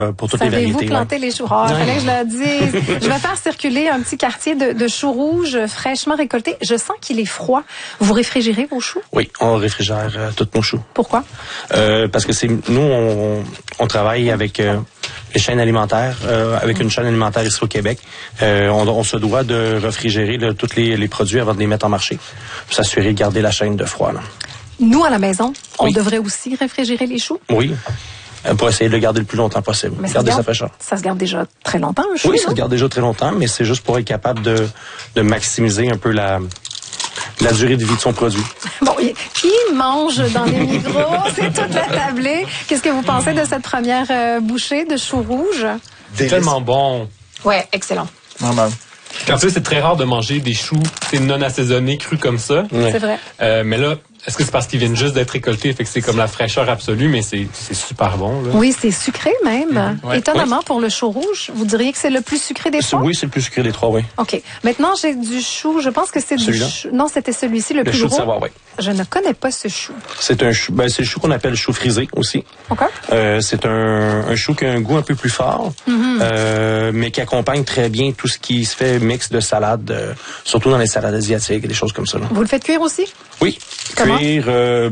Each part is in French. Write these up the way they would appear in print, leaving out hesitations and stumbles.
pour toutes les variétés. Savez-vous planter les choux? Oh, fallait que je le dise. Je vais faire circuler un petit quartier de choux rouges fraîchement récoltés. Je sens qu'il est froid. Vous réfrigérez vos choux? Oui, on réfrigère tous nos choux. Pourquoi? Parce que nous, on travaille avec les chaînes alimentaires, avec une chaîne alimentaire ici au Québec. On se doit de réfrigérer tous les produits avant de les mettre en marché. Pour s'assurer de garder la chaîne de froid. Là. Nous, à la maison, on Oui. devrait aussi réfrigérer les choux? Oui. Pour essayer de le garder le plus longtemps possible. Mais garder sa fraîcheur. Ça se garde déjà très longtemps, le chou? Oui, ça se garde déjà très longtemps, mais c'est juste pour être capable de maximiser un peu la durée de vie de son produit. Bon, qui mange dans les micros? C'est toute la tablée. Qu'est-ce que vous pensez de cette première bouchée de choux rouges? C'est tellement bon. Ouais, excellent. Vraiment. Puis en plus, c'est très rare de manger des choux non assaisonnés, crus comme ça. Ouais. C'est vrai. Mais là, est-ce que c'est parce qu'ils viennent juste d'être récoltés, fait que c'est comme la fraîcheur absolue, mais c'est super bon. Là. Oui, c'est sucré même. Ouais. Étonnamment, pour le chou rouge, vous diriez que c'est le plus sucré des trois? Oui, c'est le plus sucré des trois, oui. OK. Maintenant, j'ai du chou. Je pense que c'est du Celui-là? chou. Non, c'était celui-ci, le plus chou gros. de Savoie, oui. Je ne connais pas ce chou. C'est un chou, c'est le chou qu'on appelle chou frisé aussi. OK. C'est un chou qui a un goût un peu plus fort, mais qui accompagne très bien tout ce qui se fait mix de salade, surtout dans les salades asiatiques et des choses comme ça. Là. Vous le faites cuire aussi? Oui. Comment? Cuire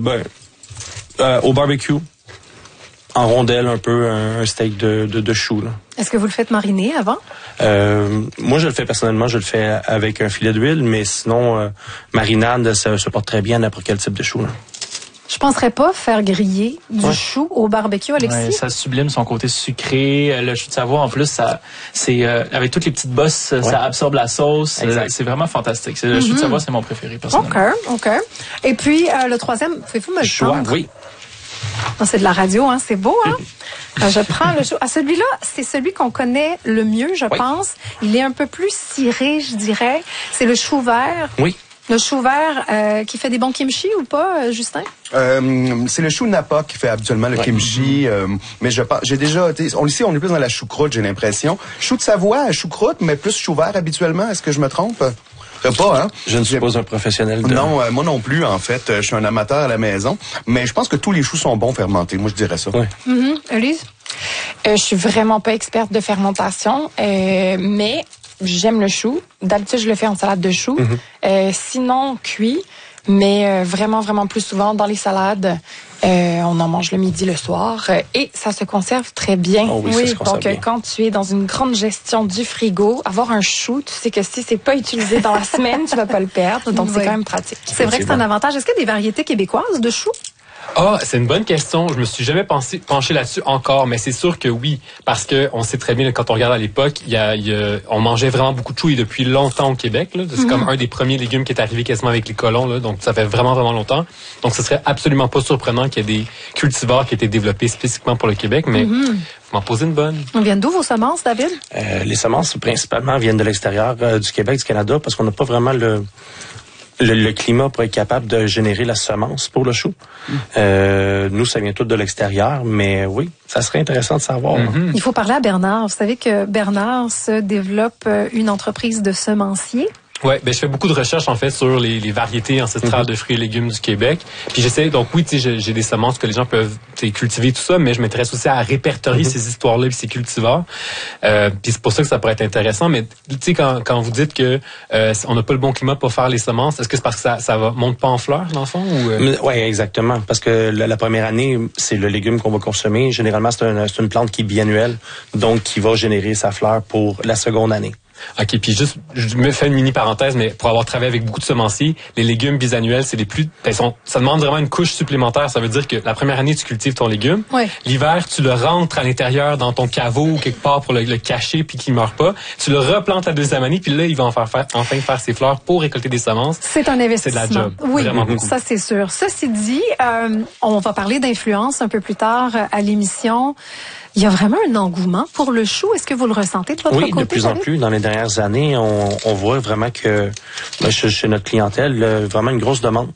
au barbecue, en rondelle un peu, un steak de chou. Là. Est-ce que vous le faites mariner avant? Moi, je le fais personnellement, je le fais avec un filet d'huile, mais sinon, marinade, ça se porte très bien à n'importe quel type de chou. Là. Je penserais pas faire griller du chou au barbecue, Alexis. Ouais, ça sublime son côté sucré. Le chou de Savoie, en plus, c'est avec toutes les petites bosses, ça absorbe la sauce. C'est vraiment fantastique. Le chou de Savoie, c'est mon préféré, personnellement. OK. Et puis, le troisième, pouvez-vous me le Choix, prendre? oui. Non, c'est de la radio, hein. C'est beau, hein? Je prends le chou. Ah, celui-là, c'est celui qu'on connaît le mieux, je pense. Il est un peu plus ciré, je dirais. C'est le chou vert. Oui. Le chou vert qui fait des bons kimchi ou pas, Justin? C'est le chou Napa qui fait habituellement le kimchi, mais j'ai déjà été, ici on est plus dans la choucroute, j'ai l'impression. Chou de Savoie, choucroute, mais plus chou vert habituellement. Est-ce que je me trompe? Pas, hein? Je ne suis pas un professionnel de... Non, moi non plus, en fait. Je suis un amateur à la maison, mais je pense que tous les choux sont bons fermentés. Moi, je dirais ça. Ouais. Elise? Je suis vraiment pas experte de fermentation, mais j'aime le chou. D'habitude, je le fais en salade de choux. Sinon, cuit, mais vraiment, vraiment plus souvent dans les salades. On en mange le midi, le soir, et ça se conserve très bien. Oh oui, ça se conserve donc bien. quand tu es dans une grande gestion du frigo, avoir un chou, tu sais que si c'est pas utilisé dans la semaine, tu vas pas le perdre. Donc c'est quand même pratique. C'est vrai que c'est un avantage. Est-ce qu'il y a des variétés québécoises de choux? Ah, c'est une bonne question. Je me suis jamais penché là-dessus encore, mais c'est sûr que oui, parce que on sait très bien quand on regarde à l'époque, on mangeait vraiment beaucoup de choux et depuis longtemps au Québec. Là, c'est comme un des premiers légumes qui est arrivé quasiment avec les colons. Là, donc ça fait vraiment vraiment longtemps. Donc ce serait absolument pas surprenant qu'il y ait des cultivars qui aient été développés spécifiquement pour le Québec, mais vous m'en posez une bonne. On vient d'où vos semences, David? Les semences, principalement, viennent de l'extérieur du Québec, du Canada, parce qu'on n'a pas vraiment le climat pour être capable de générer la semence pour le chou. Nous, ça vient tout de l'extérieur, mais oui, ça serait intéressant de savoir. Il faut parler à Bernard. Vous savez que Bernard se développe une entreprise de semencier. Ouais, je fais beaucoup de recherches en fait sur les variétés ancestrales de fruits et légumes du Québec. Puis j'essaie, donc oui, tu sais, j'ai des semences que les gens peuvent cultiver tout ça, mais je m'intéresse aussi à répertorier ces histoires-là et ces cultivars. Puis c'est pour ça que ça pourrait être intéressant. Mais tu sais, quand vous dites que on n'a pas le bon climat pour faire les semences, est-ce que c'est parce que ça monte pas en fleurs dans le fond ou Oui, exactement. Parce que la première année, c'est le légume qu'on va consommer. Généralement, c'est une plante qui est biannuelle, donc qui va générer sa fleur pour la seconde année. OK, puis juste, je me fais une mini parenthèse, mais pour avoir travaillé avec beaucoup de semenciers, les légumes bisannuels, c'est les plus... ça demande vraiment une couche supplémentaire. Ça veut dire que la première année, tu cultives ton légume. Ouais. L'hiver, tu le rentres à l'intérieur dans ton caveau ou quelque part pour le cacher puis qu'il meurt pas. Tu le replantes la deuxième année, puis là, il va enfin faire ses fleurs pour récolter des semences. C'est un investissement. C'est de la job. Oui, Vraiment beaucoup. ça c'est sûr. Ceci dit, on va parler d'influence un peu plus tard à l'émission. Il y a vraiment un engouement pour le chou. Est-ce que vous le ressentez de votre côté? Oui, de plus en plus. Dans les dernières années, on voit vraiment que chez notre clientèle, vraiment une grosse demande.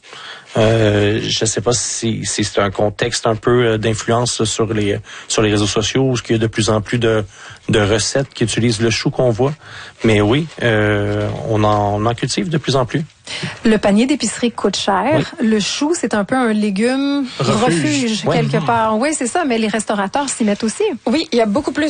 Je sais pas si c'est un contexte un peu d'influence sur les réseaux sociaux, où il y a de plus en plus de recettes qui utilisent le chou qu'on voit. Mais oui, on en cultive de plus en plus. Le panier d'épicerie coûte cher. Oui. Le chou, c'est un peu un légume refuge quelque part. Oui, c'est ça, mais les restaurateurs s'y mettent aussi. Oui, il y a beaucoup plus